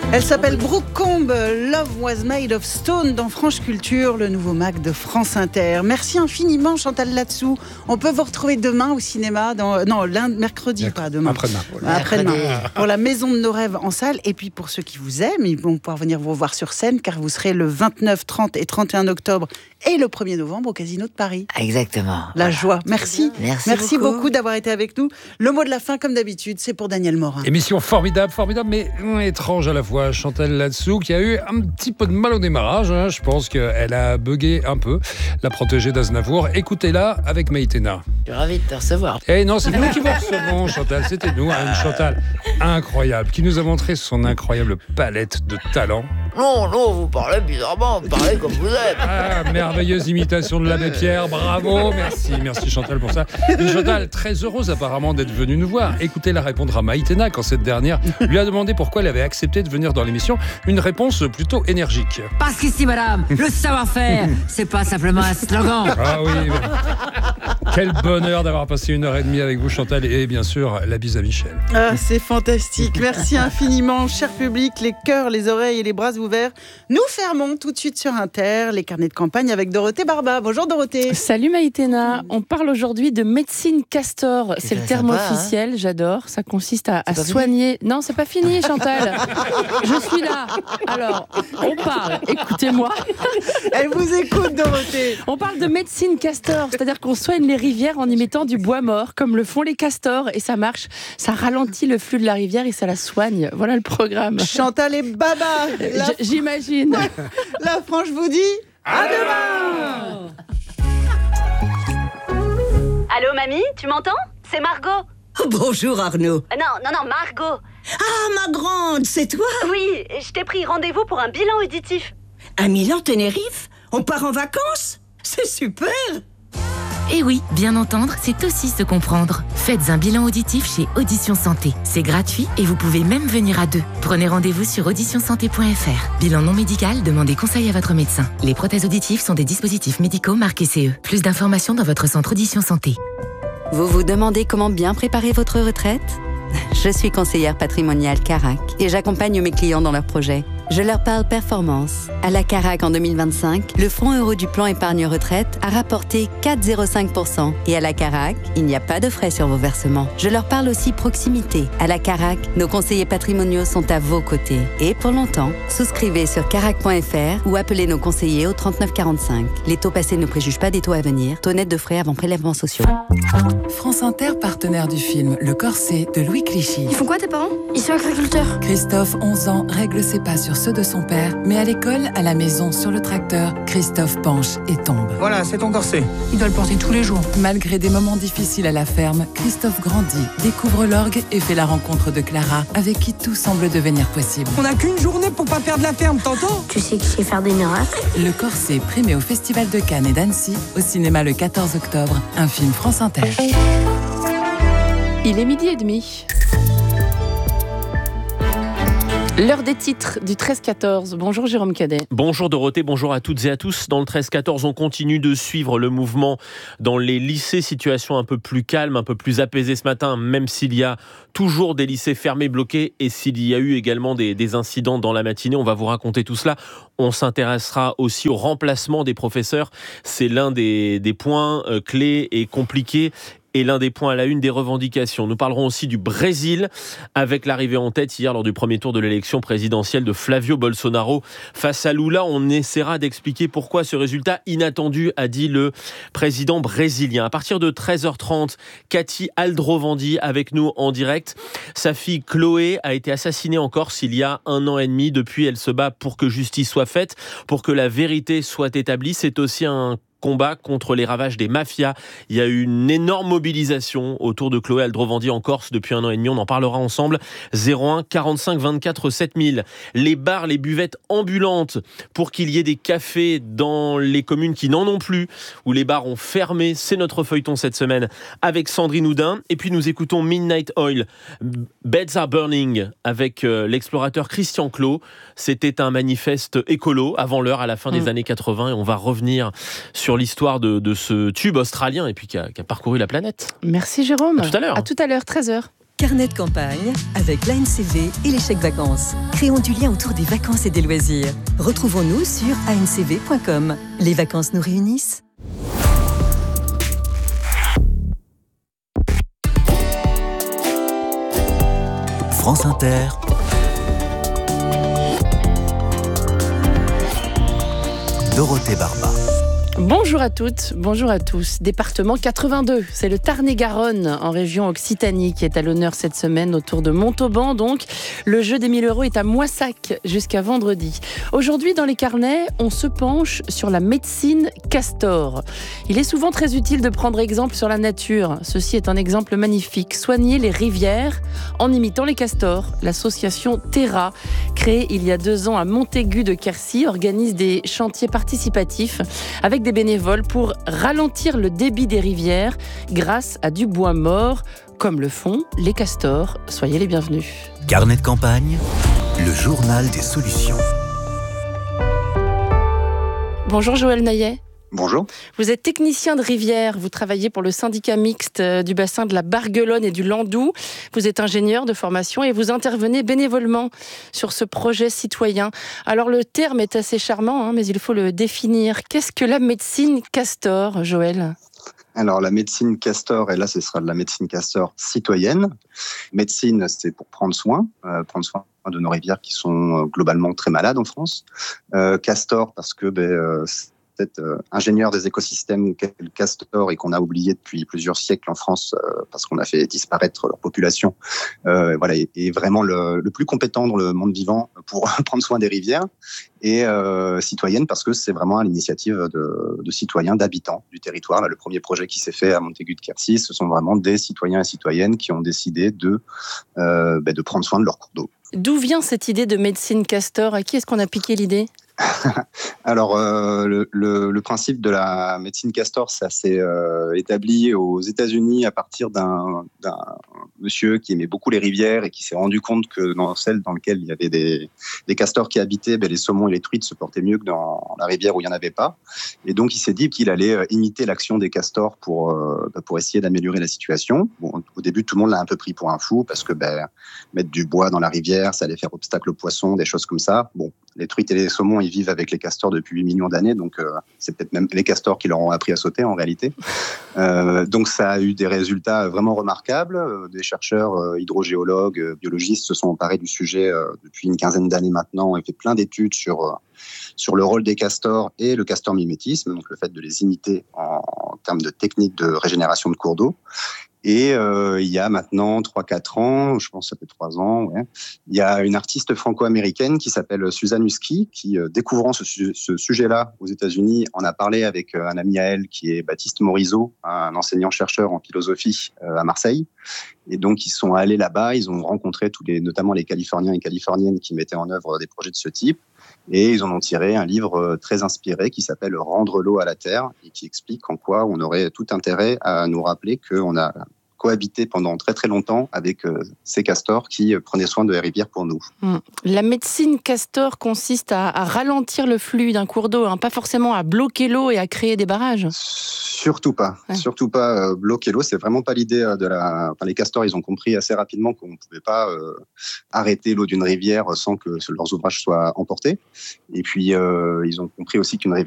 Elle s'appelle Brooke Combe, Love Was Made of Stone dans France Culture, le nouveau Mac de France Inter. Merci infiniment Chantal Latsou. On peut vous retrouver demain au cinéma, mercredi, pas demain. Après-demain. Après-demain. Pour la Maison de nos rêves en salle. Et puis pour ceux qui vous aiment, ils vont pouvoir venir vous voir sur scène car vous serez le 29, 30 et 31 octobre et le 1er novembre au Casino de Paris. Exactement. La joie. Merci. Merci beaucoup d'avoir été avec nous. Le mot de la fin, comme d'habitude, c'est pour Daniel Morin. Émission formidable, mais étrange à la fois. Chantal Latsou qui a eu un petit peu de mal au démarrage. Je pense qu'elle a bugué un peu. La protégée d'Aznavour. Écoutez-la avec Maïtena. Je suis ravi de te recevoir. Eh non, c'est nous qui vous recevons, Chantal. C'était nous, une Chantal incroyable qui nous a montré son incroyable palette de talents. Non, vous parlez bizarrement, vous parlez comme vous êtes. Ah, merveilleuse imitation de l'abbé Pierre, bravo, merci Chantal pour ça. Et Chantal, très heureuse apparemment d'être venue nous voir. Écoutez-la répondre à Maïtena quand cette dernière lui a demandé pourquoi elle avait accepté de venir dans l'émission. Une réponse plutôt énergique. Parce qu'ici, madame, le savoir-faire, c'est pas simplement un slogan. Ah oui, quel bonheur d'avoir passé 1h30 avec vous, Chantal, et bien sûr, la bise à Michel. Ah, c'est fantastique. Merci infiniment, cher public. Les cœurs, les oreilles et les bras ouverts. Nous fermons tout de suite sur Inter les carnets de campagne avec Dorothée Barba. Bonjour Dorothée. Salut Maïtena. On parle aujourd'hui de médecine castor. C'est le terme officiel, j'adore. Ça consiste à soigner... Fini. Non, c'est pas fini Chantal. Je suis là. Alors, on parle, écoutez-moi. Elle vous écoute Dorothée. On parle de médecine castor, c'est-à-dire qu'on soigne les rivières en y mettant du bois mort, comme le font les castors, et ça marche. Ça ralentit le flux de la rivière et ça la soigne. Voilà le programme. Chantal et Baba. J'imagine. La France vous dit à demain. Allô mamie, tu m'entends? C'est Margot. Bonjour Arnaud. Non, Margot. Ah, ma grande, c'est toi? Oui, je t'ai pris rendez-vous pour un bilan auditif. À Milan, Tenerife? On part en vacances? C'est super! Et oui, bien entendre, c'est aussi se comprendre. Faites un bilan auditif chez Audition Santé. C'est gratuit et vous pouvez même venir à deux. Prenez rendez-vous sur auditionsanté.fr. Bilan non médical, demandez conseil à votre médecin. Les prothèses auditives sont des dispositifs médicaux marqués CE. Plus d'informations dans votre centre Audition Santé. Vous vous demandez comment bien préparer votre retraite ? Je suis conseillère patrimoniale Carac et j'accompagne mes clients dans leurs projets. Je leur parle performance. À la Carac en 2025, le fonds euro du plan épargne retraite a rapporté 4,05%. Et à la Carac, il n'y a pas de frais sur vos versements. Je leur parle aussi proximité. À la Carac, nos conseillers patrimoniaux sont à vos côtés. Et pour longtemps, souscrivez sur carac.fr ou appelez nos conseillers au 3945. Les taux passés ne préjugent pas des taux à venir. Taux net de frais avant prélèvements sociaux. France Inter, partenaire du film Le Corset de Louis Clichy. Ils font quoi tes parents? Ils sont agriculteurs. Christophe, 11 ans, règle ses pas sur ceux de son père, mais à l'école, à la maison, sur le tracteur, Christophe penche et tombe. Voilà, c'est ton corset. Il doit le porter tous les jours. Malgré des moments difficiles à la ferme, Christophe grandit, découvre l'orgue et fait la rencontre de Clara, avec qui tout semble devenir possible. On n'a qu'une journée pour pas perdre la ferme, t'entends? Tu sais que je sais faire des miracles. Le Corset, primé au Festival de Cannes et d'Annecy, au cinéma le 14 octobre, un film France Inter. Il est 12h30. L'heure des titres du 13-14. Bonjour Jérôme Cadet. Bonjour Dorothée, bonjour à toutes et à tous. Dans le 13-14, on continue de suivre le mouvement dans les lycées. Situation un peu plus calme, un peu plus apaisée ce matin, même s'il y a toujours des lycées fermés, bloqués, et s'il y a eu également des incidents dans la matinée. On va vous raconter tout cela. On s'intéressera aussi au remplacement des professeurs. C'est l'un des points clés et compliqués. Et l'un des points à la une des revendications. Nous parlerons aussi du Brésil, avec l'arrivée en tête hier lors du premier tour de l'élection présidentielle de Flavio Bolsonaro face à Lula. On essaiera d'expliquer pourquoi ce résultat inattendu, a dit le président brésilien. À partir de 13h30, Cathy Aldrovandi avec nous en direct. Sa fille Chloé a été assassinée en Corse il y a 1 an et demi. Depuis, elle se bat pour que justice soit faite, pour que la vérité soit établie. C'est aussi un combat contre les ravages des mafias. Il y a eu une énorme mobilisation autour de Chloé Aldrovandi en Corse depuis 1 an et demi. On en parlera ensemble. 01 45 24 7000. Les bars, les buvettes ambulantes pour qu'il y ait des cafés dans les communes qui n'en ont plus, où les bars ont fermé. C'est notre feuilleton cette semaine avec Sandrine Houdin. Et puis nous écoutons Midnight Oil, Beds Are Burning, avec l'explorateur Christian Clot. C'était un manifeste écolo avant l'heure, à la fin des années 80, et on va revenir sur l'histoire de ce tube australien et puis qui a parcouru la planète. Merci Jérôme. À tout à l'heure. À tout à l'heure, 13h. Carnet de campagne avec l'ANCV et les chèques vacances. Créons du lien autour des vacances et des loisirs. Retrouvons-nous sur ancv.com. Les vacances nous réunissent. France Inter. Dorothée Barba. Bonjour à toutes, bonjour à tous. Département 82, c'est le Tarn-et-Garonne en région Occitanie qui est à l'honneur cette semaine autour de Montauban. Donc, le jeu des 1000 € est à Moissac jusqu'à vendredi. Aujourd'hui, dans les carnets, on se penche sur la médecine castor. Il est souvent très utile de prendre exemple sur la nature. Ceci est un exemple magnifique. Soigner les rivières en imitant les castors. L'association Terra, créée il y a 2 ans à Montaigu de Quercy, organise des chantiers participatifs avec des bénévoles pour ralentir le débit des rivières grâce à du bois mort, comme le font les castors. Soyez les bienvenus. Carnet de campagne, le journal des solutions. Bonjour Joël Naillet. Bonjour. Vous êtes technicien de rivière, vous travaillez pour le syndicat mixte du bassin de la Barguelonne et du Landou. Vous êtes ingénieur de formation et vous intervenez bénévolement sur ce projet citoyen. Alors le terme est assez charmant, mais il faut le définir. Qu'est-ce que la médecine castor, Joël ? Alors la médecine castor, et là ce sera de la médecine castor citoyenne. Médecine, c'est pour prendre soin de nos rivières qui sont globalement très malades en France. Castor parce que ingénieur des écosystèmes qu'est le castor et qu'on a oublié depuis plusieurs siècles en France parce qu'on a fait disparaître leur population, est vraiment le plus compétent dans le monde vivant pour prendre soin des rivières, et citoyenne parce que c'est vraiment à l'initiative de citoyens, d'habitants du territoire. Là, le premier projet qui s'est fait à Montaigu de Quercy, ce sont vraiment des citoyens et citoyennes qui ont décidé de prendre soin de leur cours d'eau. D'où vient cette idée de médecine castor ? À qui est-ce qu'on a piqué l'idée ? Alors, le principe de la médecine castor, ça s'est établi aux États-Unis à partir d'un monsieur qui aimait beaucoup les rivières et qui s'est rendu compte que dans celle dans laquelle il y avait des castors qui habitaient, les saumons et les truites se portaient mieux que dans la rivière où il n'y en avait pas. Et donc, il s'est dit qu'il allait imiter l'action des castors pour essayer d'améliorer la situation. Bon, au début, tout le monde l'a un peu pris pour un fou parce que mettre du bois dans la rivière, ça allait faire obstacle aux poissons, des choses comme ça. Bon, les truites et les saumons, ils vivent avec les castors depuis 8 millions d'années, donc c'est peut-être même les castors qui leur ont appris à sauter en réalité. Donc ça a eu des résultats vraiment remarquables. Des chercheurs hydrogéologues, biologistes se sont emparés du sujet depuis une quinzaine d'années maintenant et fait plein d'études sur le rôle des castors et le castor mimétisme, donc le fait de les imiter en termes de technique de régénération de cours d'eau. Et il y a maintenant 3-4 ans, je pense que ça fait 3 ans, il y a une artiste franco-américaine qui s'appelle Suzanne Husky qui, découvrant ce sujet-là aux États-Unis, en a parlé avec un ami à elle qui est Baptiste Morisot, un enseignant-chercheur en philosophie à Marseille. Et donc, ils sont allés là-bas, ils ont rencontré notamment les Californiens et Californiennes qui mettaient en œuvre des projets de ce type. Et ils en ont tiré un livre très inspiré qui s'appelle « Rendre l'eau à la terre » et qui explique en quoi on aurait tout intérêt à nous rappeler qu'on a cohabité pendant très très longtemps avec ces castors qui prenaient soin de la rivière pour nous. La médecine castor consiste à ralentir le flux d'un cours d'eau, pas forcément à bloquer l'eau et à créer des barrages. Surtout pas, bloquer l'eau, c'est vraiment pas l'idée les castors, ils ont compris assez rapidement qu'on ne pouvait pas arrêter l'eau d'une rivière sans que leurs ouvrages soient emportés. Et puis ils ont compris aussi qu'une rivière